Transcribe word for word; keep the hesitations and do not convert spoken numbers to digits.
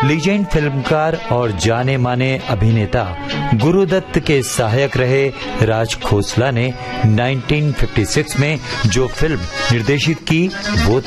legend फिल्मकार और जाने माने अभिनेता गुरुदत्त के सहायक रहे राज खोसला ने उन्नीस सौ छप्पन में जो फिल्म निर्देशित की वो थी